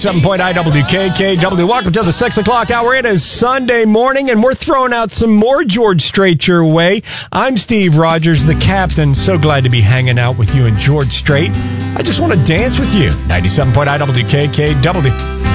7.IWKKW. Welcome to the 6 o'clock hour. It is Sunday morning, and we're throwing out some more George Strait your way. I'm Steve Rogers, the captain. So glad to be hanging out with you and George Strait. I just want to dance with you. 97.IWKKW.